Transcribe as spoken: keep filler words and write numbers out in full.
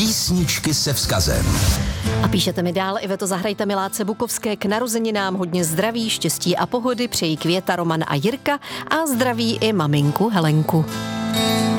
Písničky se vzkazem. A píšete mi dál, Iveto, zahrajte Miládce Bukovské k narozeninám hodně zdraví, štěstí a pohody, přejí Květa, Roman a Jirka a zdraví i maminku Helenku.